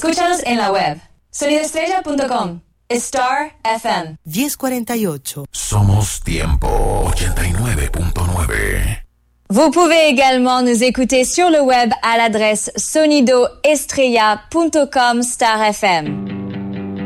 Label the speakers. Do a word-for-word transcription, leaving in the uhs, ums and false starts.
Speaker 1: Escúchanos en la web sonido estrella punto com. Star F M
Speaker 2: diez cuarenta y ocho.
Speaker 3: Somos Tiempo ochenta y nueve punto nueve.
Speaker 1: Vous pouvez également nous écouter sur le web à l'adresse sonido estrella punto com Star F M.